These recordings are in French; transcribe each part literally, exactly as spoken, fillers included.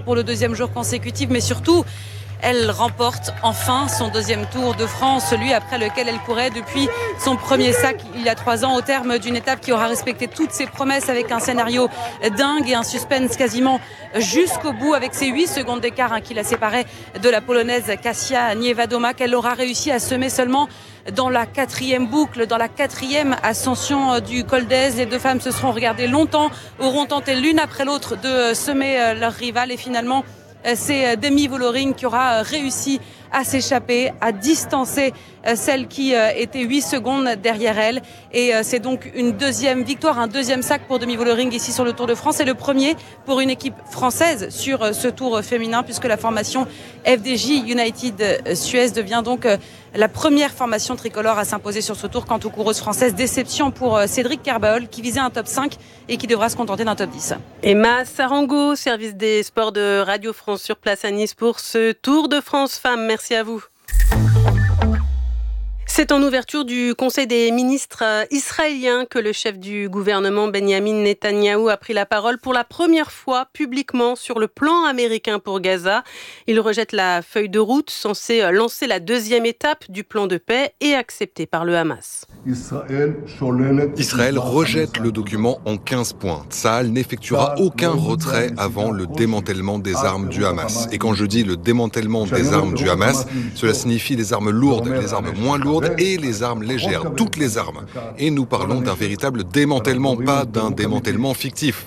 pour le deuxième jour consécutif, mais surtout, elle remporte enfin son deuxième Tour de France, celui après lequel elle courait depuis son premier sac il y a trois ans, au terme d'une étape qui aura respecté toutes ses promesses avec un scénario dingue et un suspense quasiment jusqu'au bout, avec ses huit secondes d'écart hein, qui la séparaient de la Polonaise Kasia Niewiadoma, qu'elle aura réussi à semer seulement dans la quatrième boucle, dans la quatrième ascension du col d'Èze. Les deux femmes se seront regardées longtemps, auront tenté l'une après l'autre de semer leur rivale et finalement c'est Demi Vollering qui aura réussi à s'échapper, à distancer celle qui était huit secondes derrière elle. Et c'est donc une deuxième victoire, un deuxième sac pour Demi Vollering ici sur le Tour de France. Et le premier pour une équipe française sur ce Tour féminin, puisque la formation F D J United Suez devient donc la première formation tricolore à s'imposer sur ce Tour. Quant aux coureuses françaises, déception pour Cédric Kerbaol qui visait un top cinq et qui devra se contenter d'un top dix. Emma Sarango, service des sports de Radio France sur place à Nice pour ce Tour de France Femmes. Merci à vous. C'est en ouverture du Conseil des ministres israéliens que le chef du gouvernement Benjamin Netanyahou a pris la parole pour la première fois publiquement sur le plan américain pour Gaza. Il rejette la feuille de route censée lancer la deuxième étape du plan de paix et acceptée par le Hamas. Israël rejette le document en quinze points. Tsahal n'effectuera aucun retrait avant le démantèlement des armes du Hamas. Et quand je dis le démantèlement des armes du Hamas, cela signifie les armes lourdes, les armes moins lourdes et les armes légères, toutes les armes. Et nous parlons d'un véritable démantèlement, pas d'un démantèlement fictif.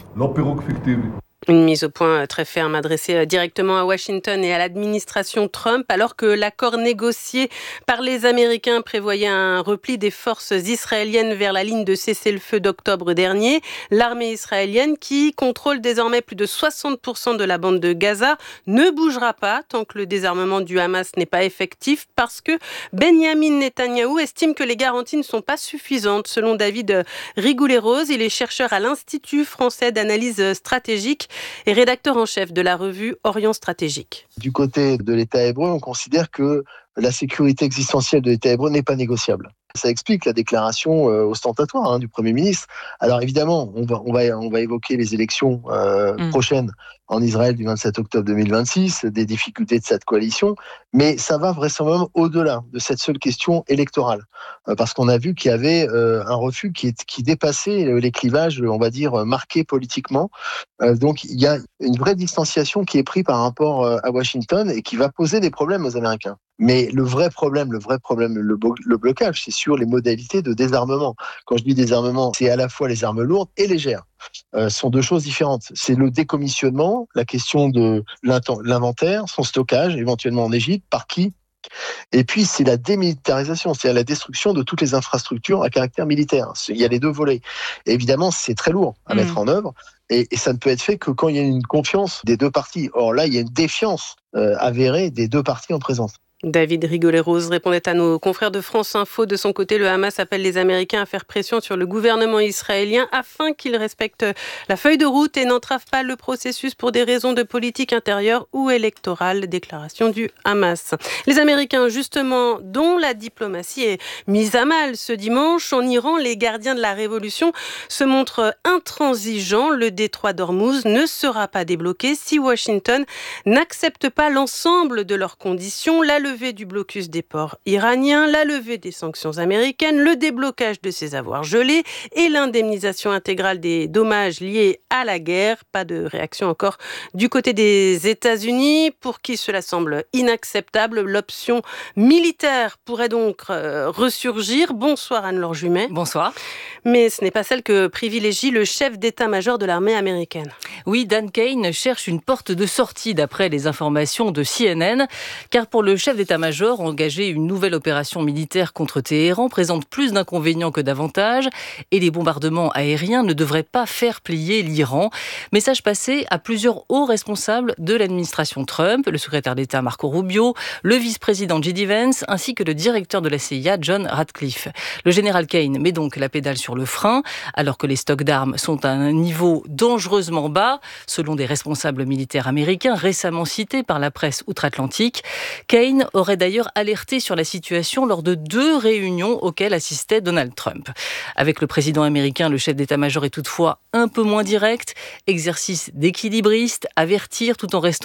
Une mise au point très ferme adressée directement à Washington et à l'administration Trump, alors que l'accord négocié par les Américains prévoyait un repli des forces israéliennes vers la ligne de cessez-le-feu d'octobre dernier. L'armée israélienne, qui contrôle désormais plus de soixante pour cent de la bande de Gaza, ne bougera pas tant que le désarmement du Hamas n'est pas effectif, parce que Benjamin Netanyahou estime que les garanties ne sont pas suffisantes. Selon David Rigoulet-Rose, il est chercheur à l'Institut français d'analyse stratégique et rédacteur en chef de la revue Orient Stratégique. Du côté de l'État hébreu, on considère que la sécurité existentielle de l'État hébreu n'est pas négociable. Ça explique la déclaration euh, ostentatoire hein, du Premier ministre. Alors évidemment, on va, on va, on va évoquer les élections euh, mmh. prochaines en Israël du vingt-sept octobre deux mille vingt-six, des difficultés de cette coalition, mais ça va vraisemblablement au-delà de cette seule question électorale, euh, parce qu'on a vu qu'il y avait euh, un refus qui, est, qui dépassait les clivages, on va dire, marqués politiquement. Euh, donc il y a une vraie distanciation qui est prise par rapport à Washington et qui va poser des problèmes aux Américains. Mais le vrai problème, le vrai problème, le, bo- le blocage, c'est sur les modalités de désarmement. Quand je dis désarmement, c'est à la fois les armes lourdes et légères. Euh, sont deux choses différentes. C'est le décommissionnement, la question de l'inventaire, son stockage, éventuellement en Égypte, par qui ? Et puis, c'est la démilitarisation, c'est-à-dire la destruction de toutes les infrastructures à caractère militaire. Il y a les deux volets. Et évidemment, c'est très lourd à mmh. mettre en œuvre. Et, et ça ne peut être fait que quand il y a une confiance des deux parties. Or là, il y a une défiance euh, avérée des deux parties en présence. David Rigoulet-Rose répondait à nos confrères de France Info. De son côté, le Hamas appelle les Américains à faire pression sur le gouvernement israélien afin qu'il respecte la feuille de route et n'entrave pas le processus pour des raisons de politique intérieure ou électorale. Déclaration du Hamas. Les Américains, justement, dont la diplomatie est mise à mal ce dimanche. En Iran, les gardiens de la révolution se montrent intransigeants. Le détroit d'Ormuz ne sera pas débloqué si Washington n'accepte pas l'ensemble de leurs conditions. La levée du blocus des ports iraniens, la levée des sanctions américaines, le déblocage de ses avoirs gelés et l'indemnisation intégrale des dommages liés à la guerre. Pas de réaction encore du côté des États-Unis, pour qui cela semble inacceptable. L'option militaire pourrait donc euh, ressurgir. Bonsoir Anne-Laure Jumet. Bonsoir. Mais ce n'est pas celle que privilégie le chef d'état-major de l'armée américaine. Oui, Dan Kane cherche une porte de sortie d'après les informations de C N N, car pour le chef d'état-major, engager une nouvelle opération militaire contre Téhéran présente plus d'inconvénients que d'avantages, et les bombardements aériens ne devraient pas faire plier l'Iran. Message passé à plusieurs hauts responsables de l'administration Trump, le secrétaire d'État Marco Rubio, le vice-président J D Vance, ainsi que le directeur de la C I A John Ratcliffe. Le général Kane met donc la pédale sur le frein, alors que les stocks d'armes sont à un niveau dangereusement bas, selon des responsables militaires américains récemment cités par la presse outre-Atlantique. Kane aurait d'ailleurs alerté sur la situation lors de deux réunions auxquelles assistait Donald Trump. Avec le président américain, le chef d'état-major est toutefois un peu moins direct, exercice d'équilibriste, avertir tout en restant